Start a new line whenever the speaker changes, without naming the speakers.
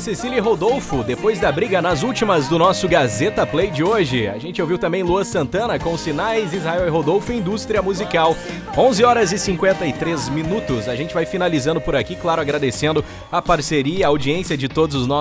Cecília e Rodolfo, depois da briga nas últimas do nosso Gazeta Play de hoje. A gente ouviu também Luan Santana com Sinais, Israel e Rodolfo, Indústria Musical. 11h53. A gente vai finalizando por aqui, claro, agradecendo a parceria, a audiência de todos os nossos